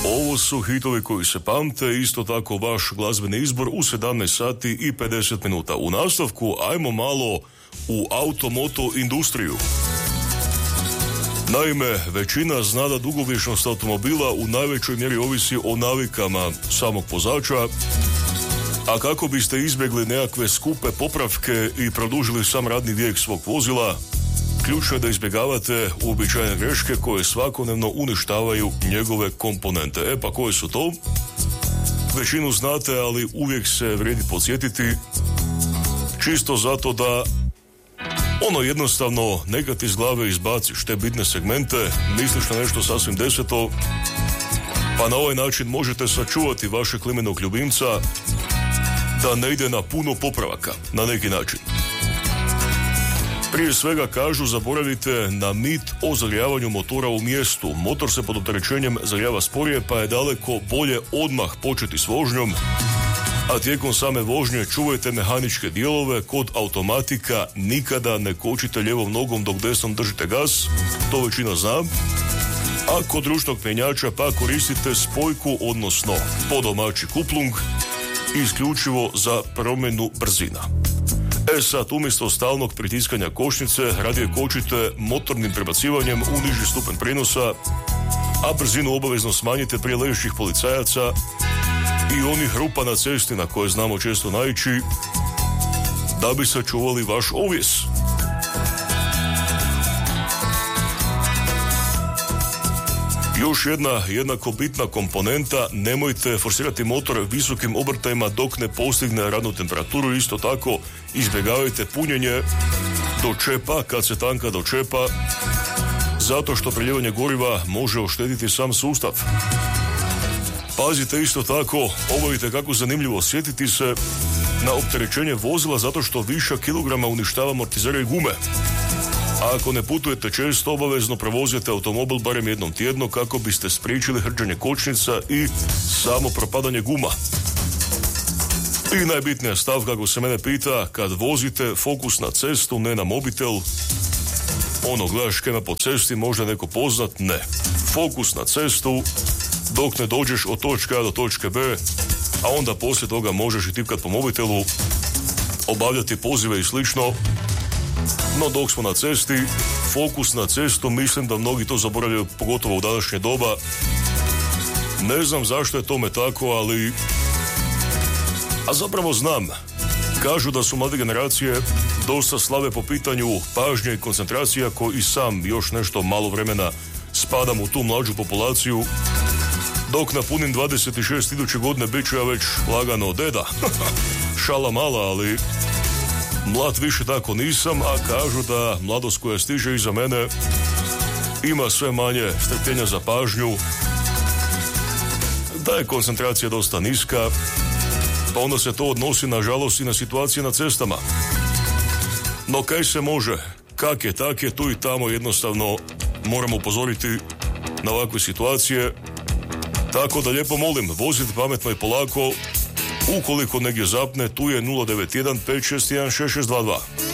Ovo su hitovi koji se pamte, isto tako vaš glazbeni izbor u 17 sati i 50 minuta. U nastavku ajmo malo u automoto industriju. Naime, većina zna da dugovječnost automobila u najvećoj mjeri ovisi o navikama samog vozača, a kako biste izbjegli nekakve skupe popravke i produžili sam radni vijek svog vozila, ključno je da izbjegavate uobičajene greške koje svakodnevno uništavaju njegove komponente. Pa koje su to? Većinu znate, ali uvijek se vrijedi podsjetiti, čisto zato da jednostavno nekad iz glave izbaciš te bitne segmente, misliš na nešto sasvim deseto, pa na ovaj način možete sačuvati vašeg klimenog ljubimca da ne ide na puno popravaka, na neki način. Prije svega kažu, zaboravite na mit o zagrijavanju motora u mjestu. Motor se pod opterećenjem zagrijava sporije, pa je daleko bolje odmah početi s vožnjom, a tijekom same vožnje čuvajte mehaničke dijelove. Kod automatika nikada ne kočite lijevom nogom dok desnom držite gas, to većina zna, a kod ručnog mjenjača pa koristite spojku, odnosno po domaći kuplung, isključivo za promjenu brzina. Sad, umjesto stalnog pritiskanja kočnice, radije kočite motornim prebacivanjem u niži stupanj prenosa, a brzinu obavezno smanjite prije ležećih policajaca i onih rupa na cesti na koje znamo često naići, da bi sačuvali vaš ovjes. Još jedna jednako bitna komponenta, nemojte forsirati motor visokim obrtajima dok ne postigne radnu temperaturu. Isto tako izbjegavajte punjenje do čepa kad se tanka do čepa, zato što prelijevanje goriva može oštetiti sam sustav. Pazite isto tako, ovo je kako zanimljivo, sjetiti se na opterećenje vozila zato što višak kilograma uništava amortizere i gume. A ako ne putujete često, obavezno provozite automobil barem jednom tjedno kako biste spriječili hrđanje kočnica i samo propadanje guma. I najbitnija stavka, ako se mene pita, kad vozite, fokus na cestu, ne na mobitel. Gledaš škema po cesti, možda neko poznat, ne. Fokus na cestu dok ne dođeš od točke A do točke B, a onda poslije toga možeš i tipkat po mobitelu, obavljati pozive i slično. No dok smo na cesti, fokus na cestu, mislim da mnogi to zaboravljaju, pogotovo u današnje doba. Ne znam zašto je tome tako, ali... A zapravo znam. Kažu da su mlade generacije dosta slabe po pitanju pažnje i koncentracija, ko i sam još nešto malo vremena spadam u tu mlađu populaciju. Dok napunim 26 iduće godine, bit ću ja već lagano deda. Šala mala, ali... Mlad više tako nisam, a kažu da mladost koja stiže iza mene ima sve manje strpljenja za pažnju, da je koncentracija dosta niska, pa onda se to odnosi nažalost i na situacije na cestama. No kaj se može, kak je tak je, tu i tamo jednostavno moramo upozoriti na ovakve situacije, tako da lijepo molim, vozite pametno i polako. Ukoliko negdje zapne, tu je 091 561 6622.